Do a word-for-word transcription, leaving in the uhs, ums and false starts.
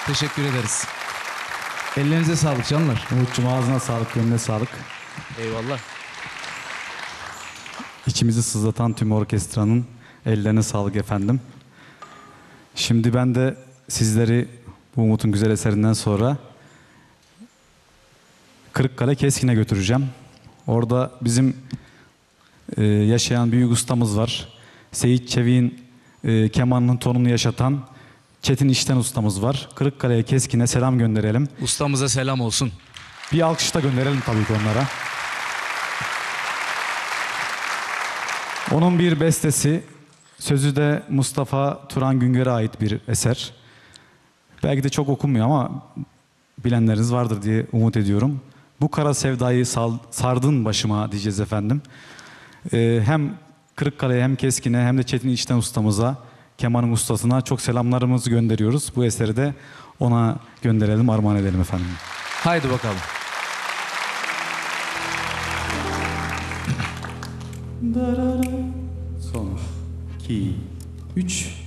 Teşekkür ederiz. Ellerinize sağlık canlar. Umut'cum ağzına sağlık, gönlüne sağlık. Eyvallah. İçimizi sızlatan tüm orkestranın ellerine sağlık efendim. Şimdi ben de sizleri bu Umut'un güzel eserinden sonra Kırıkkale Keskin'e götüreceğim. Orada bizim e, yaşayan büyük ustamız var. Seyit Çevik'in e, kemanının tonunu yaşatan Çetin İşten ustamız var. Kırıkkale'ye Keskin'e selam gönderelim. Ustamıza selam olsun. Bir alkış da gönderelim tabii ki onlara. Onun bir bestesi, sözü de Mustafa Turan Güngör'e ait bir eser. Belki de çok okunmuyor ama bilenleriniz vardır diye umut ediyorum. Bu kara sevdayı sal, sardın başıma diyeceğiz efendim. Ee, hem Kırıkkale'ye hem Keskin'e hem de Çetin İçten ustamıza, kemanın ustasına çok selamlarımızı gönderiyoruz. Bu eseri de ona gönderelim, armağan edelim efendim. Haydi bakalım. Son, iki, üç.